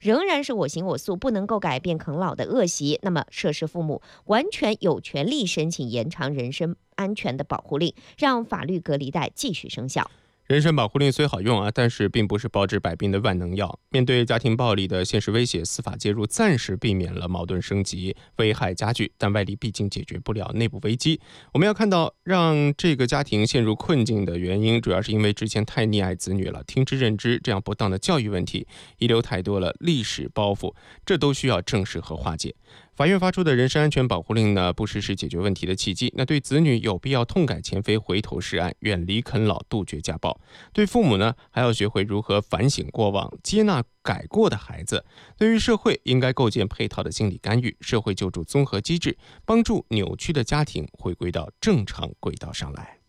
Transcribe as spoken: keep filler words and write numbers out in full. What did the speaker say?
仍然是我行我素，不能够改变啃老的恶习，那么涉事父母完全有权利申请延长人身安全的保护令，让法律隔离带继续生效。 人身保护令虽好用啊，但是并不是包治百病的万能药。面对家庭暴力的现实威胁，司法介入暂时避免了矛盾升级、危害加剧，但外力毕竟解决不了内部危机。我们要看到，让这个家庭陷入困境的原因，主要是因为之前太溺爱子女了，听之任之，这样不当的教育问题遗留太多了历史包袱，这都需要正视和化解。法院发出的人身安全保护令呢，不失是解决问题的契机。那对子女有必要痛改前非，回头是岸，远离啃老，杜绝家暴。对父母呢，还要学会如何反省过往，接纳改过的孩子。对于社会，应该构建配套的心理干预、社会救助综合机制，帮助扭曲的家庭回归到正常轨道上来。